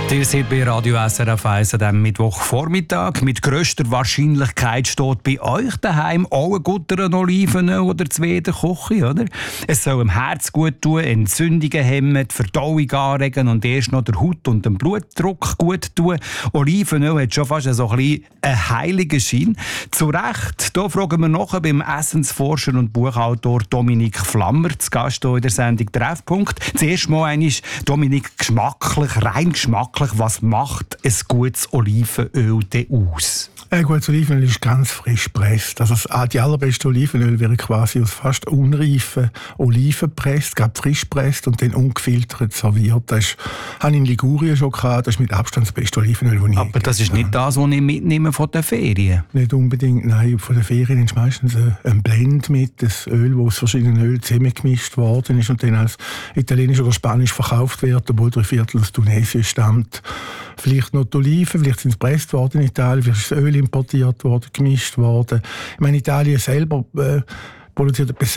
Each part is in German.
Ihr seid bei Radio SRF 1 an diesem Mittwochvormittag. Mit grösster Wahrscheinlichkeit steht bei euch daheim auch ein guter Olivenöl oder zwei in der Küche, oder? Es soll dem Herz gut tun, Entzündungen hemmen, die Verdauung anregen und erst noch der Haut und dem Blutdruck gut tun. Olivenöl hat schon fast so ein bisschen einen heiligen Schein. Zu Recht, da fragen wir nachher beim Essensforscher und Buchautor Dominik Flammer, zu Gast hier in der Sendung «Treffpunkt». Zuerst mal einmal, Dominik, rein geschmacklich, was macht ein gutes Olivenöl denn aus? Ein gutes Olivenöl ist ganz frisch gepresst. Also die allerbeste Olivenöl wäre quasi aus fast unreifen Oliven gepresst, frisch gepresst und dann ungefiltert serviert. Das habe ich in Ligurien schon gehabt. Das ist mit Abstand das beste Olivenöl, das ich Aber das ist nicht das, was ich mitnehme von den Ferien? Nicht unbedingt, nein. Von den Ferien ist meistens ein Blend mit, das Öl, das aus verschiedenen Ölen zusammengemischt worden ist und dann als italienisch oder spanisch verkauft wird, obwohl 3/4 aus Tunesien stammt. Vielleicht noch die Oliven, vielleicht sind sie gepresst worden in Italien, vielleicht ist das Öl importiert worden, gemischt worden. Ich meine, Italien selber produziert etwa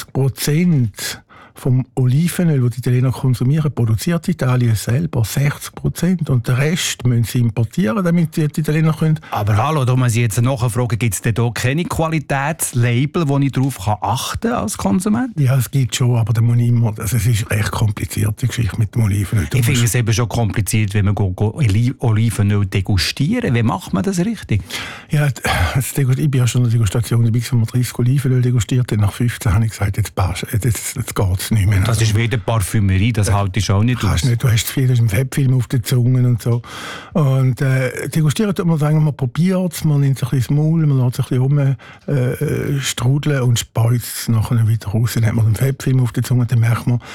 60% vom Olivenöl, das die Italiener konsumieren, produziert Italien selber 60%. Und den Rest müssen sie importieren, damit die Italiener können. Aber hallo, da muss ich jetzt nachfragen, gibt es denn hier keine Qualitätslabel, wo ich darauf achten kann als Konsument? Ja, es gibt schon, aber da muss ich immer, also es ist eine recht komplizierte Geschichte mit dem Olivenöl. Ich finde es eben schon kompliziert, wenn man Olivenöl degustieren. Wie macht man das richtig? Ja, ich bin ja schon in der Degustation, ich habe 30 Olivenöl degustiert, dann nach 15 habe ich gesagt, jetzt geht's nicht mehr. Das ist wieder Parfümerie, das halte ich auch nicht aus. Du hast viel, du hast einen Fettfilm auf den Zungen und so. Und degustieren tut man sagen, man probiert es, man nimmt sich ein bisschen das Maul, man lässt sich ein bisschen strudeln und speut es nachher wieder raus. Dann hat man den Fettfilm auf den Zungen, dann merkt man,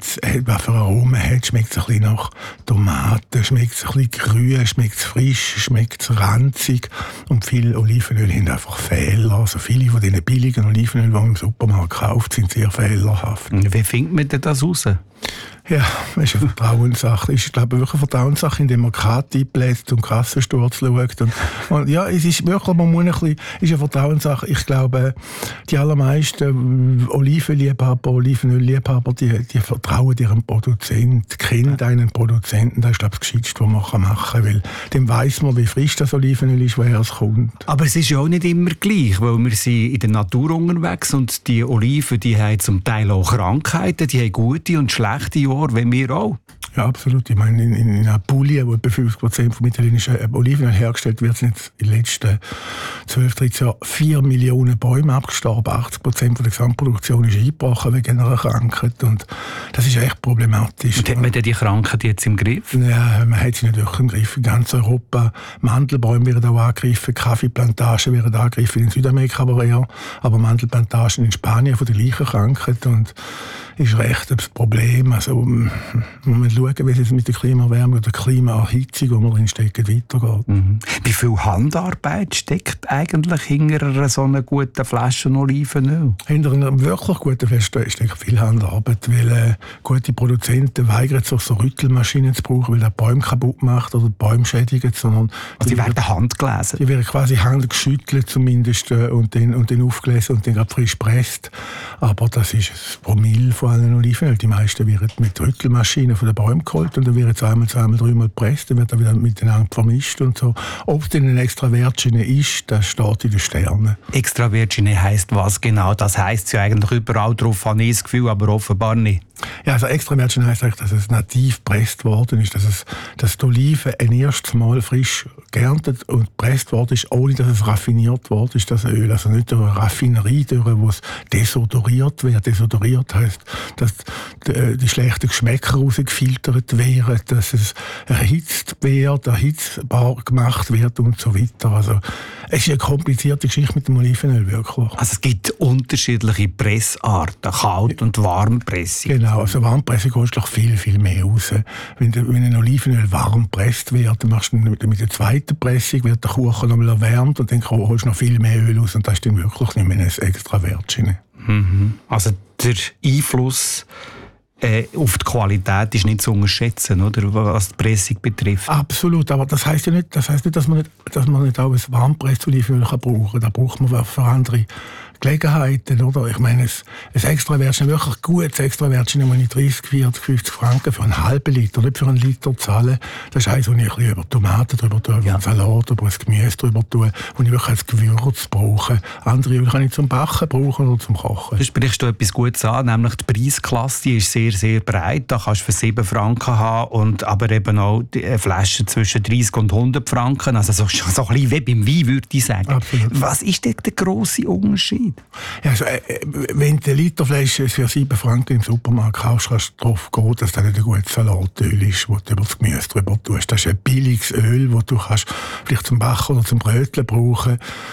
was für Aromen hat, schmeckt es ein bisschen nach Tomaten, schmeckt es ein bisschen grün, schmeckt es frisch, schmeckt es ranzig. Und viele Olivenöl haben einfach Fehler. Also viele von diesen billigen Olivenöl, die man im Supermarkt kauft, sind sehr fehlerhaft. Wie findet man denn das raus? Ja, das ist eine Vertrauenssache. Ich glaube wirklich eine Vertrauenssache, indem man Karte einbläst und Kassensturz schaut. Und ja, es ist wirklich, man muss ist eine Vertrauenssache. Ich glaube, die allermeisten Olivenliebhaber, Olivenölliebhaber, die vertrauen ihrem Produzenten, kennen einen Produzenten. Das ist, glaube ich, das Gescheiteste, was man machen kann. Weil dann weiss man, wie frisch das Olivenöl ist, woher es kommt. Aber es ist ja auch nicht immer gleich, weil wir sind in der Natur unterwegs und die Oliven, die haben zum Teil auch Krankheiten, die haben gute und schlechte Jahre, wie wir auch. Ja, absolut. Ich meine, in Apulien, wo etwa 50% vom italienischen Olivenöl hergestellt wird, sind in den letzten 12, 13 Jahren 4 Millionen Bäume abgestorben. 80% der Gesamtproduktion ist eingebrochen wegen einer Krankheit. Und das ist echt problematisch. Und hat man denn die Krankheit jetzt im Griff? Ja, man hat sie natürlich im Griff. In ganz Europa. Mandelbäume werden auch angegriffen, Kaffeeplantagen werden angegriffen, in Südamerika aber eher. Aber Mandelplantagen in Spanien von der gleichen Krankheit. Und ist recht das Problem. Also, man muss schauen, wie es mit der Klimaerwärmung oder der Klimaerhitzung, wo wir drin stecken, weitergeht. Mhm. Wie viel Handarbeit steckt eigentlich hinter so einer guten Flasche Olivenöl? Hinter einer wirklich guten Flasche steckt viel Handarbeit, weil gute Produzenten weigern sich, so Rüttelmaschinen zu brauchen, weil das Bäume kaputt macht oder Bäume schädigt, sondern also die werden handgelesen? Die werden quasi handgeschüttelt zumindest und dann aufgelesen und dann gerade frisch gepresst. Aber das ist ein Promille von allen Olivenöl. Die meisten werden mit Rüttelmaschinen von den Bäumen geholt und dann wird zweimal, dreimal gepresst, dann wird er wieder miteinander vermischt und so. Ob es denn eine extra Virgine ist, das steht in den Sternen. Extra Virgine heisst was genau? Das heisst ja eigentlich überall drauf, habe ich das Gefühl, aber offenbar nicht. Ja, also extra Virgin heisst eigentlich, dass es nativ gepresst worden ist, dass die Olive ein erstes Mal frisch geerntet und gepresst worden ist, ohne dass es raffiniert worden ist, das Öl. Also nicht durch eine Raffinerie, wo es desodoriert wird. Desodoriert heisst, dass die schlechten Geschmäcker rausgefiltert werden, dass es erhitzt wird, erhitzbar gemacht wird und so weiter. Also es ist eine komplizierte Geschichte mit dem Olivenöl, wirklich. Also es gibt unterschiedliche Pressarten, Kalt- und Warmpressung. Genau, also Warmpressung kostet viel, viel mehr raus. Wenn ein Olivenöl warm gepresst wird, dann machst du mit der zweiten Pressung, wird der Kuchen nochmal erwärmt und dann holst du noch viel mehr Öl raus und das ist dann wirklich nicht mehr ein extra Virgine. Mhm. Also der Einfluss auf die Qualität ist nicht zu unterschätzen, oder, was die Pressung betrifft. Absolut, aber das heisst ja nicht, dass man nicht auch ein warmgepresstes Olivenöl brauchen kann. Da braucht man für andere Gelegenheiten, oder? Ich meine, ein Extrawärtchen, wirklich gutes Extrawärtchen, muss ich 30, 40, 50 Franken für einen halben Liter, nicht für einen Liter zahlen. Das ist eins, wo ich ein bisschen über Tomaten drüber tue, über einen Salat, über das Gemüse drüber tue, wo ich wirklich als Gewürz brauche. Andere kann ich zum Backen brauchen oder zum Kochen. Du sprichst etwas Gutes an, nämlich die Preisklasse, die ist sehr, sehr breit. Da kannst du für 7 Franken haben, aber eben auch Flaschen zwischen 30 und 100 Franken. Also so ein bisschen wie beim Wein, würde ich sagen. Absolut. Was ist denn der grosse Unterschied? Ja, also, wenn du eine Literflasche für 7 Franken im Supermarkt kaufst, kannst du darauf gehen, dass das nicht ein gutes Salatöl ist, das du über das Gemüse drüber tust. Das ist ein billiges Öl, das du kannst vielleicht zum Backen oder zum Bröteln brauchen.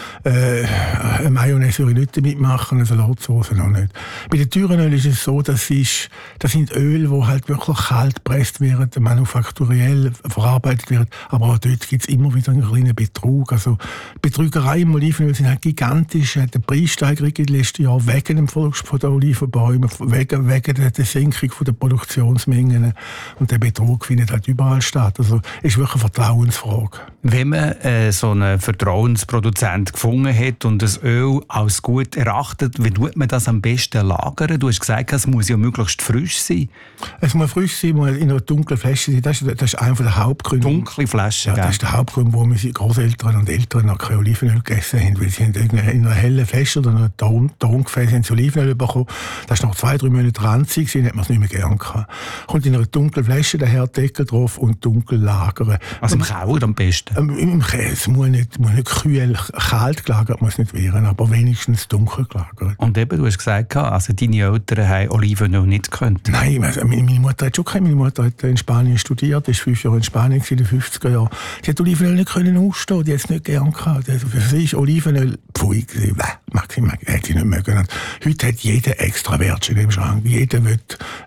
Eine Mayonnaise würde ich nicht damit machen, eine Salatsauce noch nicht. Bei den teuren Ölen ist es so, das sind Öle, die halt wirklich kalt gepresst werden, manufakturell verarbeitet werden, aber auch dort gibt es immer wieder einen kleinen Betrug. Also Betrügerei im Olivenöl sind halt gigantisch. Die Preissteigerung in den letzten Jahren wegen dem Verlust der Olivenbäume, wegen der Senkung der Produktionsmengen. Und der Betrug findet halt überall statt. Also es ist wirklich eine Vertrauensfrage. Wenn man so einen Vertrauensproduzent gefunden hat und das Öl als gut erachtet, wie tut man das am besten lagern? Du hast gesagt, es muss ja möglichst frisch sein. Es muss frisch sein, muss in einer dunklen Flasche sein. Das ist einer der Hauptgründe. Dunkle Flasche, ja, das ist der Hauptgrund, warum unsere Großeltern und Eltern noch kein Olivenöl gegessen haben. Weil sie haben in einer hellen Flasche oder einer Tongefäß Olivenöl bekommen. Das war noch 2-3 Monate ranzig, dann hat man es nicht mehr gern gehabt. Kommt in einer dunklen Flasche der Herdeckel drauf und dunkel lagern. Also im Keller am besten? Im Käse. Es muss nicht kühl, kalt gelagert, muss nicht werden, aber wenigstens dunkel gelagert. Und eben, du hast gesagt, also deine Eltern haben Olivenöl nicht gekannt. Nein, meine Mutter hat schon keine. Meine Mutter hat in Spanien studiert, ist 5 Jahre in Spanien in den 50er Jahren. Sie hat Olivenöl nicht können ausstehen, die hat es nicht gern gehabt. Für sie ist Olivenöl pfui gewesen. Maximal hätte sie nicht mögen. Heute hat jeder extra Wärtchen im Schrank. Jeder will,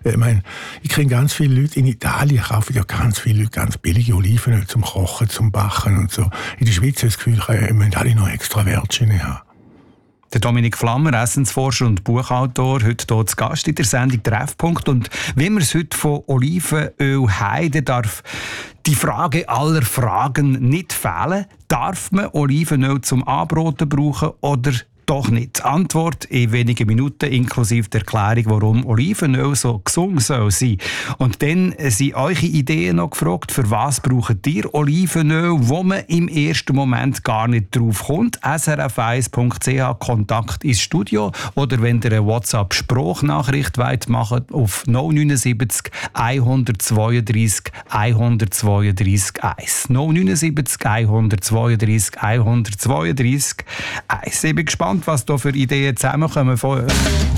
ich kenne ganz viele Leute in Italien, kaufen ja ganz viele Leute ganz billige Olivenöl zum Kochen, zum Backen und so. In der Schweiz habe ich das Gefühl, wir müssen alle noch extra Wärtchen haben. Der Dominik Flammer, Essensforscher und Buchautor, heute hier zu Gast in der Sendung «Treffpunkt». Und wie wir es heute von Olivenöl haben, darf die Frage aller Fragen nicht fehlen. Darf man Olivenöl zum Anbraten brauchen oder doch nicht? Die Antwort in wenigen Minuten, inklusive der Erklärung, warum Olivenöl so gesund soll sein. Und dann sind eure Ideen noch gefragt, für was braucht ihr Olivenöl, wo man im ersten Moment gar nicht drauf kommt. srf1.ch, Kontakt ins Studio. Oder wenn ihr eine WhatsApp-Sprachnachricht machen wollt, auf 079 132 132 1. 079 132 132 1. Ich bin gespannt, was da für Ideen zusammenkommen von euch.